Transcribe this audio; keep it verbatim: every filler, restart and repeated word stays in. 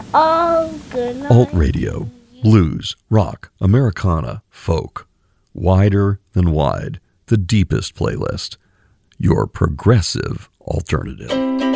Oh, good Alt night. radio, blues, rock, Americana, folk. Wider than wide, the deepest playlist. Your progressive alternative.